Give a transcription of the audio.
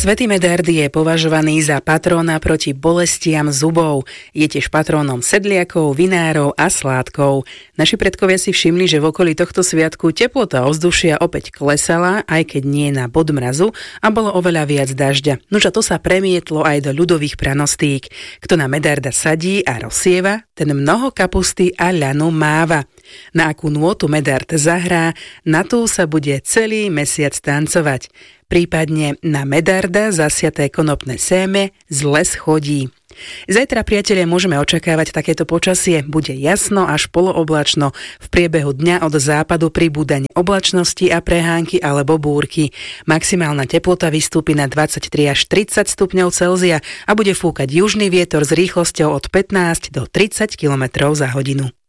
Svätý Medard je považovaný za patróna proti bolestiam zubov. Je tiež patrónom sedliakov, vinárov a sládkov. Naši predkovia si všimli, že v okolí tohto sviatku teplota ovzdušia opäť klesala, aj keď nie na bod mrazu, a bolo oveľa viac dažďa. Nuž a to sa premietlo aj do ľudových pranostík. Kto na Medarda sadí a rozsieva, ten mnoho kapusty a ľanu máva. Na akú nôtu Medard zahrá, na tú sa bude celý mesiac tancovať. Prípadne na Medarda zasiaté konopné séme z les chodí. Zajtra, priatelia, môžeme očakávať takéto počasie. Bude jasno až polooblačno. V priebehu dňa od západu pribúdanie oblačnosti a prehánky alebo búrky. Maximálna teplota vystúpi na 23 až 30 stupňov Celzia a bude fúkať južný vietor s rýchlosťou od 15 do 30 km za hodinu.